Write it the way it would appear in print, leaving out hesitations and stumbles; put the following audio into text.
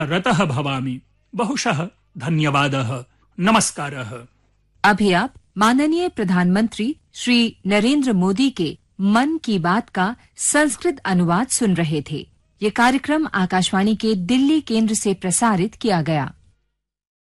रतः भवामि। बहुशः धन्यवादः। नमस्कारः। अभी आप माननीय प्रधानमंत्री श्री नरेंद्र मोदी के मन की बात का संस्कृत अनुवाद सुन रहे थे। ये कार्यक्रम आकाशवाणी के दिल्ली केंद्र से प्रसारित किया गया।